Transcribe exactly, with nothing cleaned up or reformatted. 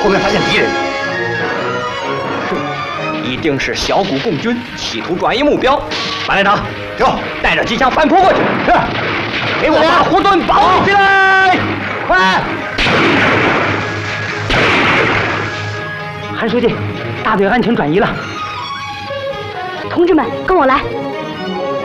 后面发现敌人。 是，一定是小股共军企图转移目标。 马连长， 走，带着机枪反扑过去。是，给我把护盾保护起来，快！ 韩书记，大队安全转移了。 同志们，跟我来。